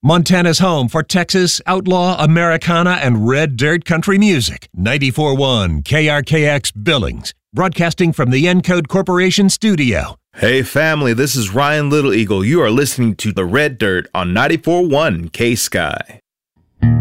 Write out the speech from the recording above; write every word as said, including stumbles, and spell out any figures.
Montana's home for Texas, outlaw, Americana, and red dirt country music. ninety-four point one K R K X Billings, broadcasting from the Encode Corporation studio. Hey family, this is Ryan Little Eagle. You are listening to The Red Dirt on ninety-four point one K-Sky.